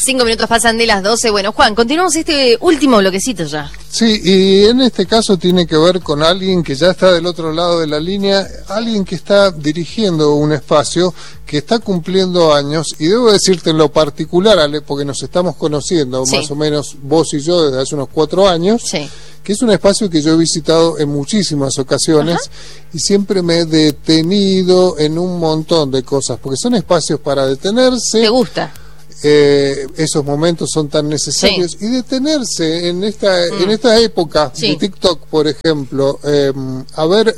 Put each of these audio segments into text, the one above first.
5 minutos pasan de las 12. Bueno, Juan, continuamos este último bloquecito ya. Sí, y en este caso tiene que ver con alguien que ya está del otro lado de la línea, alguien que está dirigiendo un espacio que está cumpliendo años, y debo decirte en lo particular, Ale, porque nos estamos conociendo más o menos vos y yo desde hace unos 4 años, que es un espacio que yo he visitado en muchísimas ocasiones y siempre me he detenido en un montón de cosas, porque son espacios para detenerse. ¿Te gusta? Esos momentos son tan necesarios y detenerse en esta época de TikTok, por ejemplo, a ver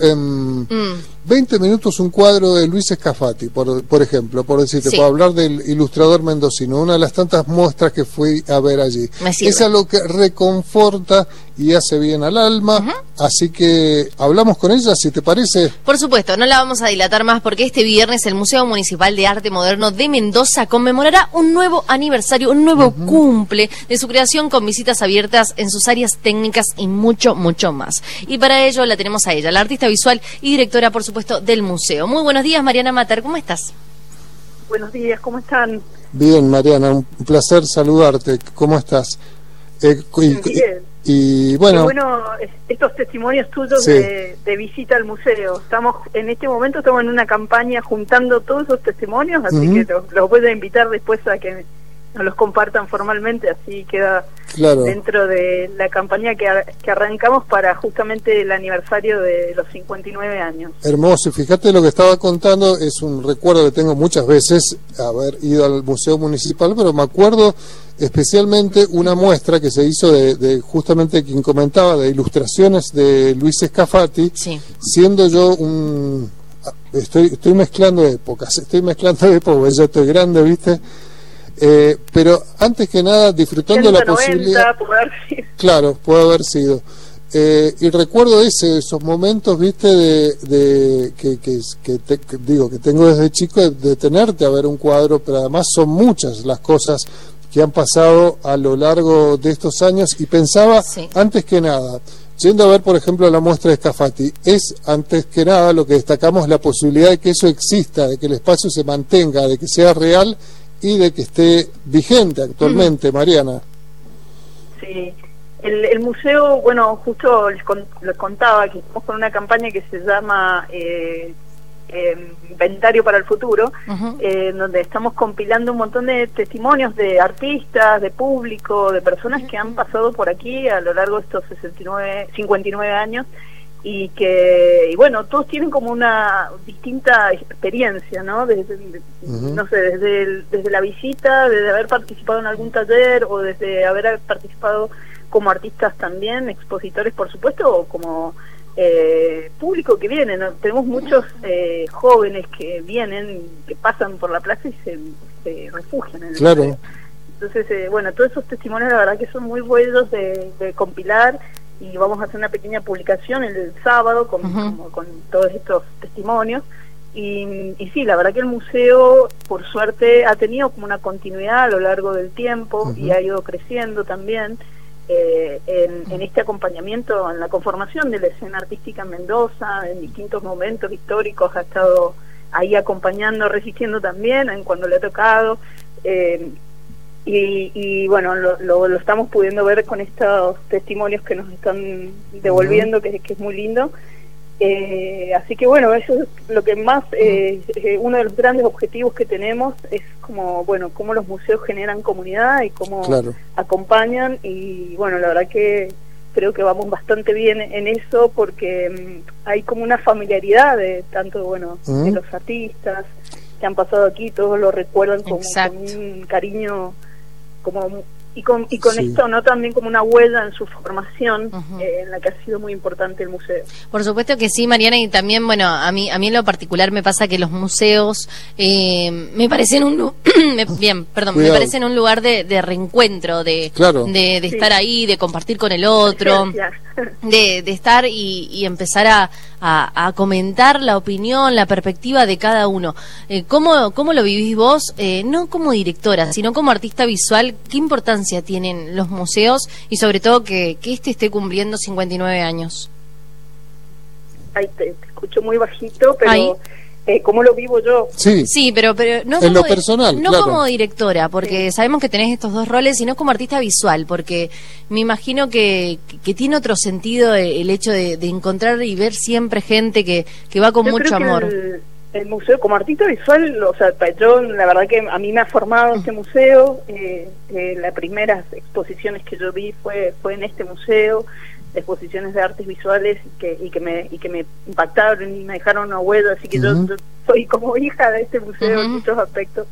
20 minutos un cuadro de Luis Scafati, por ejemplo, por decirte, por hablar del ilustrador mendocino, una de las tantas muestras que fui a ver allí. Es algo que reconforta y hace bien al alma, así que hablamos con ella, si te parece. Por supuesto, no la vamos a dilatar más porque este viernes el Museo Municipal de Arte Moderno de Mendoza conmemorará un nuevo aniversario, un nuevo cumple de su creación, con visitas abiertas en sus áreas técnicas y mucho, mucho más. Y para ello la tenemos a ella, la artista visual y directora, por supuesto, del museo. Muy buenos días, Mariana Mater, ¿cómo estás? Buenos días, ¿cómo están? Bien, Mariana, un placer saludarte. ¿Cómo estás? Bien. Y bueno, qué bueno estos testimonios tuyos de visita al museo. En este momento estamos en una campaña juntando todos esos testimonios, así que los voy a invitar después a que nos los compartan formalmente, así queda dentro de la campaña que arrancamos para justamente el aniversario de los 59 años. Hermoso, y fíjate lo que estaba contando, es un recuerdo que tengo muchas veces, haber ido al Museo Municipal, pero me acuerdo especialmente una muestra que se hizo de justamente quien comentaba, de ilustraciones de Luis Scafati, siendo yo estoy mezclando épocas, porque yo estoy grande, ¿viste? Pero antes que nada disfrutando la posibilidad, claro, puede haber sido, y recuerdo esos momentos, viste, que tengo desde chico, de detenerte a ver un cuadro, pero además son muchas las cosas que han pasado a lo largo de estos años, y pensaba, antes que nada, yendo a ver por ejemplo la muestra de Scafati, es antes que nada lo que destacamos, la posibilidad de que eso exista, de que el espacio se mantenga, de que sea real y de que esté vigente actualmente, Mariana. Sí, el museo, bueno, justo les contaba que estamos con una campaña que se llama Inventario para el Futuro, donde estamos compilando un montón de testimonios de artistas, de público, de personas que han pasado por aquí a lo largo de estos 59 años, y bueno, todos tienen como una distinta experiencia, ¿no? No sé, desde la visita, desde haber participado en algún taller, o desde haber participado como artistas también, expositores por supuesto, o como público que viene, ¿no? Tenemos muchos jóvenes que vienen, que pasan por la plaza y se refugian en el museo. Entonces, bueno, todos esos testimonios la verdad que son muy buenos de compilar, y vamos a hacer una pequeña publicación el sábado con todos estos testimonios, y sí, la verdad que el museo por suerte ha tenido como una continuidad a lo largo del tiempo, y ha ido creciendo también en este acompañamiento, en la conformación de la escena artística en Mendoza, en distintos momentos históricos, ha estado ahí acompañando, resistiendo también en cuando le ha tocado, y bueno, lo estamos pudiendo ver con estos testimonios que nos están devolviendo, que es muy lindo. Así que bueno, eso es lo que más, uno de los grandes objetivos que tenemos es como, bueno, cómo los museos generan comunidad y cómo acompañan, y bueno, la verdad que creo que vamos bastante bien en eso, porque hay como una familiaridad de tanto, bueno, de los artistas que han pasado aquí, todos lo recuerdan como con un cariño, y con esto, ¿no? También como una huella en su formación, en la que ha sido muy importante el museo. Por supuesto que sí, Mariana, y también, bueno, a mí en lo particular me pasa que los museos me parecen me parecen un lugar de reencuentro, de estar ahí, de compartir con el otro, de estar y empezar a comentar la opinión, la perspectiva de cada uno. ¿Cómo lo vivís vos? No como directora, sino como artista visual. ¿Qué importancia tienen los museos, y sobre todo que este esté cumpliendo 59 años? Ay, te escucho muy bajito, pero cómo lo vivo yo. Sí, pero no en lo personal, no claro. como directora, porque sabemos que tenés estos dos roles, sino como artista visual, porque me imagino que tiene otro sentido el hecho de encontrar y ver siempre gente que va con mucho amor. El museo, como artista visual, o sea, yo la verdad que a mí me ha formado este museo. Las primeras exposiciones que yo vi fue en este museo, exposiciones de artes visuales y que me impactaron y me dejaron una huella, así que yo soy como hija de este museo en muchos aspectos.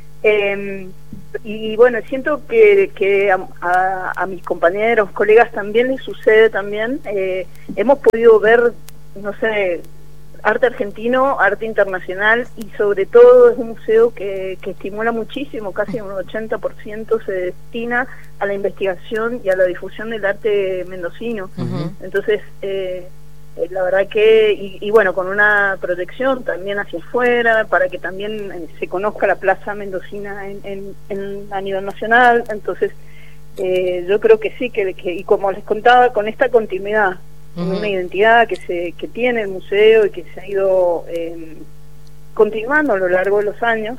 Y bueno, siento que a mis compañeros, colegas también les sucede también. Hemos podido ver, no sé, arte argentino, arte internacional, y sobre todo es un museo que estimula muchísimo, casi un 80% se destina a la investigación y a la difusión del arte mendocino. Entonces, la verdad que, y bueno, con una proyección también hacia afuera, para que también se conozca la plaza mendocina a nivel nacional. Entonces, yo creo que sí, y como les contaba, con esta continuidad, una identidad que tiene el museo y que se ha ido continuando a lo largo de los años,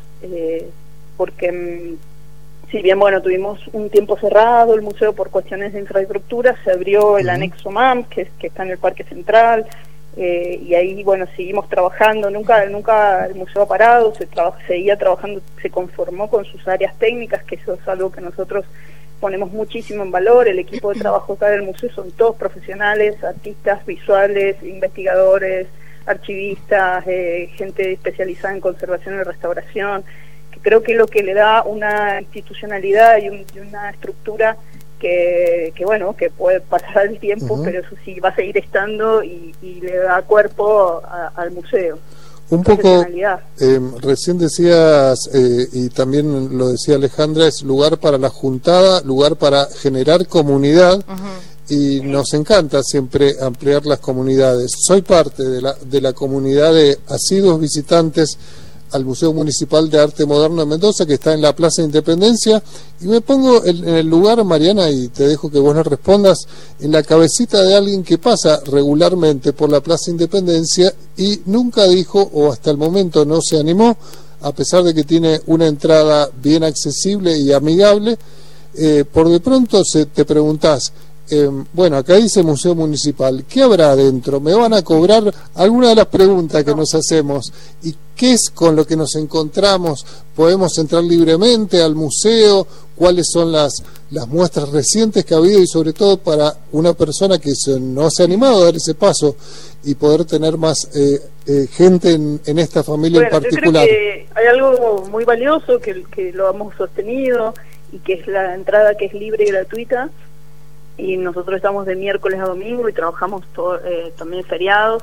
porque si bien, bueno, tuvimos un tiempo cerrado el museo por cuestiones de infraestructura, se abrió el anexo MAM, que está en el Parque Central, y ahí, bueno, seguimos trabajando. Nunca el museo ha parado, seguía trabajando, se conformó con sus áreas técnicas, que eso es algo que nosotros ponemos muchísimo en valor. El equipo de trabajo acá del museo son todos profesionales, artistas visuales, investigadores, archivistas, gente especializada en conservación y restauración, que creo que es lo que le da una institucionalidad y una estructura que bueno, que puede pasar el tiempo, pero eso sí va a seguir estando y le da cuerpo al museo. Un poco, recién decías, y también lo decía Alejandra, es lugar para la juntada, lugar para generar comunidad, y nos encanta siempre ampliar las comunidades. Soy parte de la comunidad de asiduos visitantes al Museo Municipal de Arte Moderno de Mendoza, que está en la Plaza Independencia, y me pongo en el lugar, Mariana, y te dejo que vos le respondas, en la cabecita de alguien que pasa regularmente por la Plaza Independencia y nunca dijo, o hasta el momento no se animó, a pesar de que tiene una entrada bien accesible y amigable, por de pronto te preguntás, bueno, acá dice Museo Municipal, ¿qué habrá adentro? ¿Me van a cobrar? Alguna de las preguntas que nos hacemos. ¿Y qué es con lo que nos encontramos? ¿Podemos entrar libremente al museo? ¿Cuáles son las muestras recientes que ha habido? Y sobre todo para una persona que no se ha animado a dar ese paso y poder tener más gente en esta familia en particular. Yo creo que hay algo muy valioso que lo hemos sostenido, y que es la entrada, que es libre y gratuita. Y nosotros estamos de miércoles a domingo y trabajamos también feriados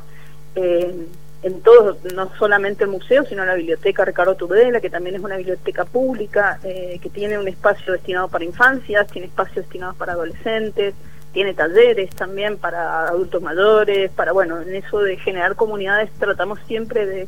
en todos, no solamente el museo, sino la biblioteca Ricardo Tudela, que también es una biblioteca pública, que tiene un espacio destinado para infancias, tiene espacios destinados para adolescentes, tiene talleres también para adultos mayores, bueno, en eso de generar comunidades tratamos siempre de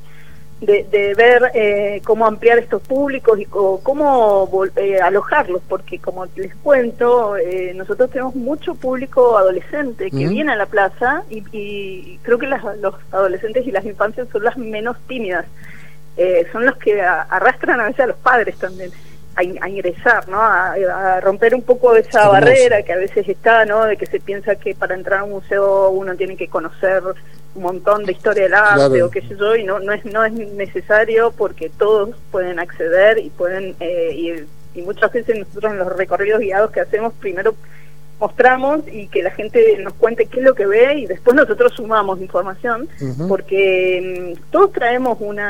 ver cómo ampliar estos públicos y cómo alojarlos, porque como les cuento, nosotros tenemos mucho público adolescente que viene a la plaza y creo que los adolescentes y las infancias son las menos tímidas, son los que arrastran a veces a los padres también a ingresar, ¿no? A romper un poco esa barrera que a veces está, ¿no? De que se piensa que para entrar a un museo uno tiene que conocer un montón de historia del arte, o qué sé yo, y no es necesario, porque todos pueden acceder y pueden y muchas veces nosotros en los recorridos guiados que hacemos primero mostramos y que la gente nos cuente qué es lo que ve, y después nosotros sumamos información, porque todos traen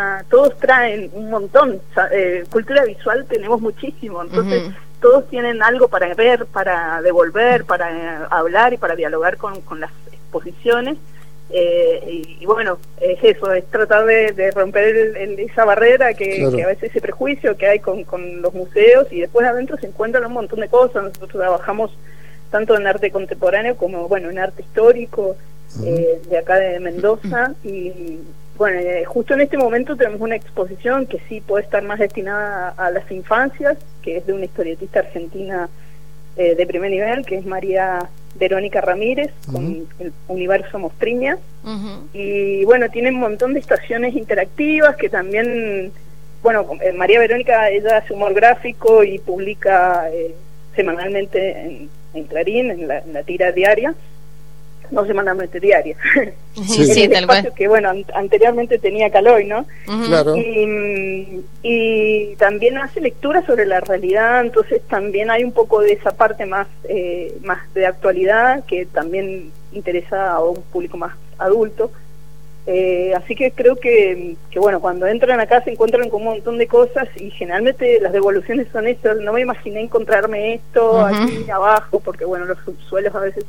un montón, cultura visual tenemos muchísimo, entonces todos tienen algo para ver, para devolver, para hablar y para dialogar con las exposiciones. Y bueno, es eso, es tratar de romper esa barrera que a veces, ese prejuicio que hay con los museos, y después adentro se encuentran un montón de cosas. Nosotros trabajamos tanto en arte contemporáneo como, bueno, en arte histórico, de acá de Mendoza, y bueno, justo en este momento tenemos una exposición que sí puede estar más destinada a las infancias, que es de una historietista argentina de primer nivel, que es María Verónica Ramírez, con el Universo Mostriña, y bueno, tiene un montón de estaciones interactivas que también, bueno, María Verónica, ella hace humor gráfico y publica semanalmente en Clarín, en la tira diaria, no semanalmente, diaria. Sí, tal cual. Que bueno, anteriormente tenía Caloy, ¿no? Claro. Y también hace lecturas sobre la realidad, entonces también hay un poco de esa parte más de actualidad que también interesa a un público más adulto. Así que creo que bueno, cuando entran acá se encuentran con un montón de cosas y generalmente las devoluciones son estas. No me imaginé encontrarme esto aquí abajo, porque bueno, los subsuelos a veces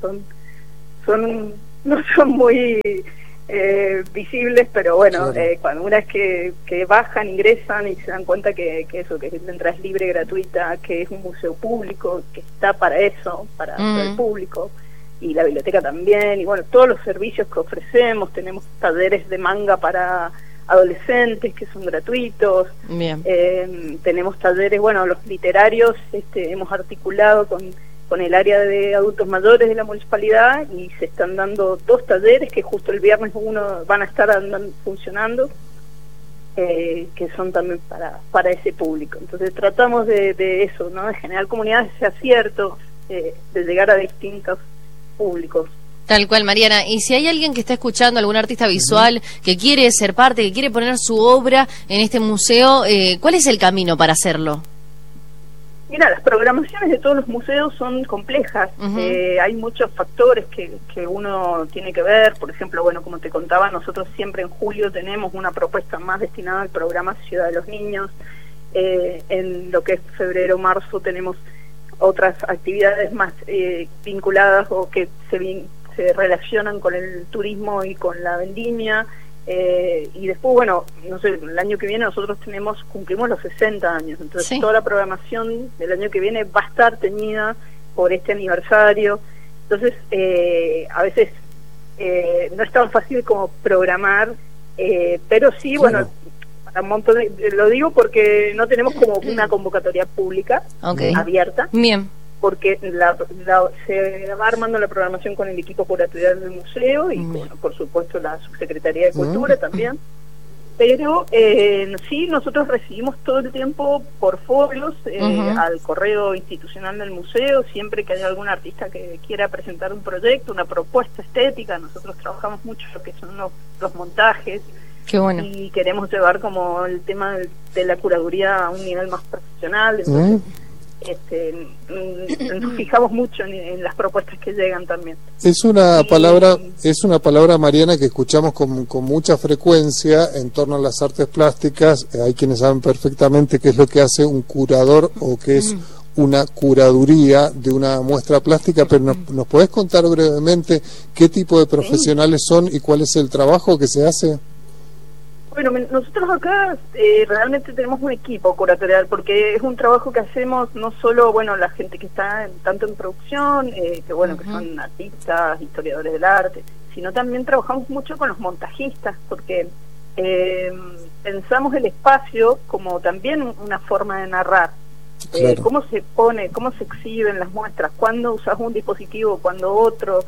no son muy visibles, pero bueno, claro. Cuando una vez que bajan, ingresan y se dan cuenta que eso, que la entrada es libre, gratuita, que es un museo público, que está para eso, para el público, y la biblioteca también, y bueno, todos los servicios que ofrecemos, tenemos talleres de manga para adolescentes que son gratuitos. Bien. Tenemos talleres, bueno, los literarios, hemos articulado con el área de adultos mayores de la municipalidad y se están dando 2 talleres que justo el viernes van a estar funcionando, que son también para ese público. Entonces tratamos de eso, ¿no? De generar comunidades, ese acierto, de llegar a distintos públicos. Tal cual, Mariana. Y si hay alguien que está escuchando, algún artista visual que quiere ser parte, que quiere poner su obra en este museo, ¿cuál es el camino para hacerlo? Mira, las programaciones de todos los museos son complejas. Hay muchos factores que uno tiene que ver. Por ejemplo, bueno, como te contaba, nosotros siempre en julio tenemos una propuesta más destinada al programa Ciudad de los Niños. En lo que es febrero, marzo tenemos otras actividades más vinculadas o que se relacionan con el turismo y con la vendimia. Y después, bueno, no sé, el año que viene nosotros cumplimos los 60 años, entonces toda la programación del año que viene va a estar teñida por este aniversario. Entonces a veces no es tan fácil como programar, pero sí, bueno, para un montón lo digo porque no tenemos como una convocatoria pública abierta. Bien. Porque se va armando la programación con el equipo curatorial del museo y bueno, por supuesto la Subsecretaría de Cultura también, pero sí, nosotros recibimos todo el tiempo portfolios al correo institucional del museo, siempre que haya algún artista que quiera presentar un proyecto, una propuesta estética. Nosotros trabajamos mucho lo que son los montajes. Qué bueno. Y queremos llevar como el tema de la curaduría a un nivel más profesional, entonces nos fijamos mucho en las propuestas que llegan también. Es una palabra, Mariana, que escuchamos con mucha frecuencia en torno a las artes plásticas. Hay quienes saben perfectamente qué es lo que hace un curador o qué es una curaduría de una muestra plástica, pero ¿nos podés contar brevemente qué tipo de profesionales son y cuál es el trabajo que se hace? Bueno, nosotros acá realmente tenemos un equipo curatorial, porque es un trabajo que hacemos no solo, bueno, la gente que está tanto en producción, que bueno, que son artistas, historiadores del arte, sino también trabajamos mucho con los montajistas, porque pensamos el espacio como también una forma de narrar. Claro. Cómo se pone, cómo se exhiben las muestras, cuándo usas un dispositivo, cuándo otro,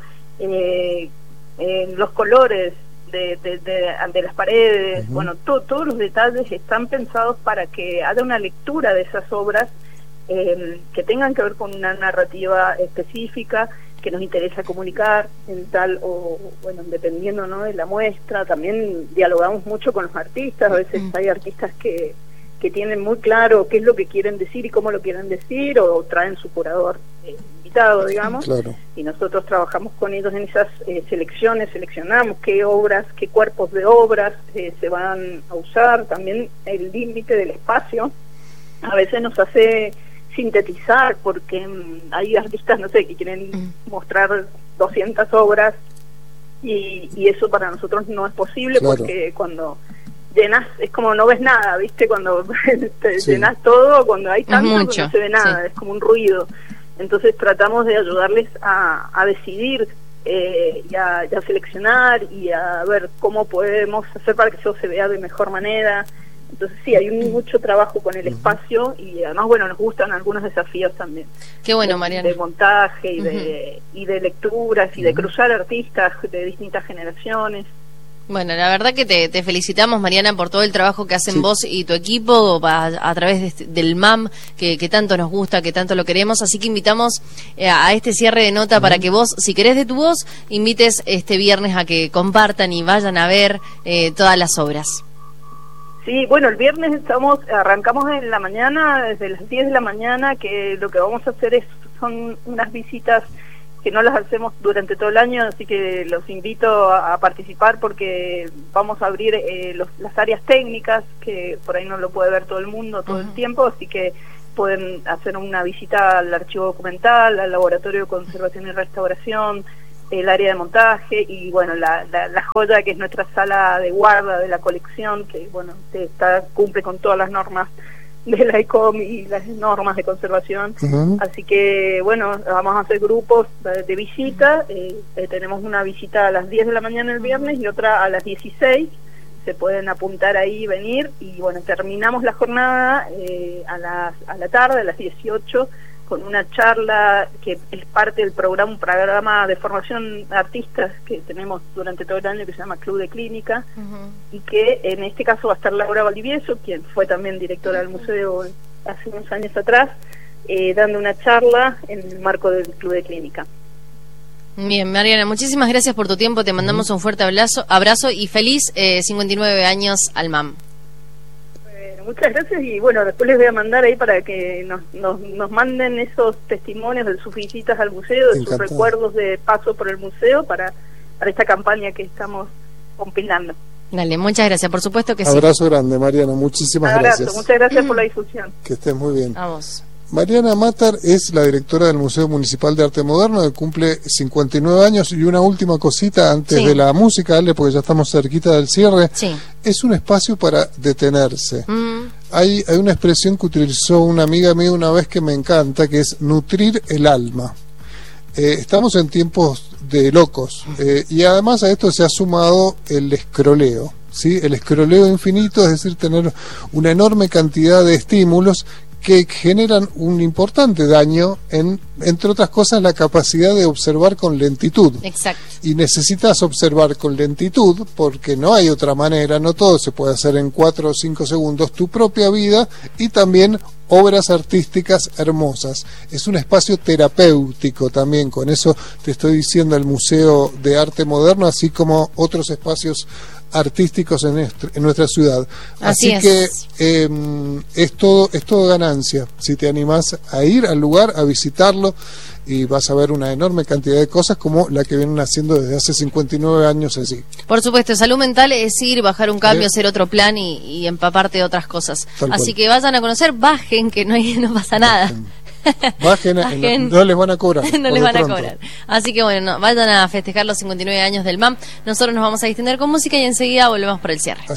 los colores de las paredes, bueno, todos los detalles están pensados para que haya una lectura de esas obras que tengan que ver con una narrativa específica que nos interesa comunicar en tal o bueno, dependiendo, ¿no?, de la muestra. También dialogamos mucho con los artistas. A veces hay artistas que tienen muy claro qué es lo que quieren decir y cómo lo quieren decir, o traen su curador invitado, digamos. Claro. Y nosotros trabajamos con ellos en esas seleccionamos qué obras, qué cuerpos de obras se van a usar. También el límite del espacio a veces nos hace sintetizar, porque hay artistas, no sé, que quieren mostrar 200 obras y eso para nosotros no es posible. Claro. Porque cuando llenas, es como no ves nada, ¿viste? Cuando te llenas todo, cuando hay tanto, no se ve nada, es como un ruido. Entonces tratamos de ayudarles a decidir y a seleccionar y a ver cómo podemos hacer para que eso se vea de mejor manera. Entonces sí, hay mucho trabajo con el espacio y además, bueno, nos gustan algunos desafíos también. Qué bueno, Mariana. De montaje y de lecturas y de cruzar artistas de distintas generaciones. Bueno, la verdad que te felicitamos, Mariana, por todo el trabajo que hacen vos y tu equipo a través del MAM, que tanto nos gusta, que tanto lo queremos. Así que invitamos a este cierre de nota para que vos, si querés de tu voz, invites este viernes a que compartan y vayan a ver todas las obras. Sí, bueno, el viernes arrancamos en la mañana, desde las 10 de la mañana, que lo que vamos a hacer son unas visitas que no las hacemos durante todo el año, así que los invito a participar porque vamos a abrir las áreas técnicas, que por ahí no lo puede ver todo el mundo todo el tiempo, así que pueden hacer una visita al archivo documental, al laboratorio de conservación y restauración, el área de montaje y bueno, la joya que es nuestra sala de guarda de la colección, que bueno, cumple con todas las normas de la ICOM y las normas de conservación. Así que bueno, vamos a hacer grupos de visita. Tenemos una visita a las 10 de la mañana el viernes y otra a las 16. Se pueden apuntar ahí y venir, y bueno, terminamos la jornada a la tarde, a las 18, con una charla que es parte del programa de formación de artistas que tenemos durante todo el año, que se llama Club de Clínica, y que en este caso va a estar Laura Valdivieso, quien fue también directora del museo hace unos años atrás, dando una charla en el marco del Club de Clínica. Bien, Mariana, muchísimas gracias por tu tiempo, te mandamos un fuerte abrazo y feliz 59 años al MAM. Muchas gracias, y bueno, después les voy a mandar ahí para que nos manden esos testimonios de sus visitas al museo, de sus recuerdos de paso por el museo para esta campaña que estamos compilando. Dale, muchas gracias, por supuesto que sí. Abrazo grande, Mariana, muchísimas gracias. Muchas gracias por la difusión. Que estés muy bien. A vos. Mariana Matar es la directora del Museo Municipal de Arte Moderno, que cumple 59 años. Y una última cosita antes de la música, Ale, porque ya estamos cerquita del cierre. Es un espacio para detenerse. Hay una expresión que utilizó una amiga mía una vez que me encanta, que es nutrir el alma. Estamos en tiempos de locos, y además a esto se ha sumado el escroleo, ¿sí? El escroleo infinito, es decir, tener una enorme cantidad de estímulos que generan un importante daño entre otras cosas, la capacidad de observar con lentitud. Exacto. Y necesitas observar con lentitud porque no hay otra manera, no todo se puede hacer en 4 o 5 segundos, tu propia vida y también obras artísticas hermosas. Es un espacio terapéutico también, con eso te estoy diciendo el Museo de Arte Moderno, así como otros espacios artísticos en nuestra ciudad. Así que es todo ganancia si te animás a ir al lugar, a visitarlo, y vas a ver una enorme cantidad de cosas como la que vienen haciendo desde hace 59 años así. Por supuesto, salud mental es ir, bajar un cambio, hacer otro plan y empaparte de otras cosas. Así que vayan a conocer, bajen, que no pasa nada. Bajen. No les van a cobrar. No les van a cobrar. Así que bueno, vayan a festejar los 59 años del MAM. Nosotros nos vamos a distender con música y enseguida volvemos para el cierre.